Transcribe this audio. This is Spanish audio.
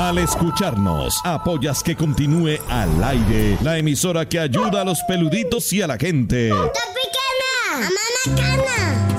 Al escucharnos, apoyas que continúe al aire la emisora que ayuda a los peluditos y a la gente. ¡Tropicana! ¡Mamá Cana!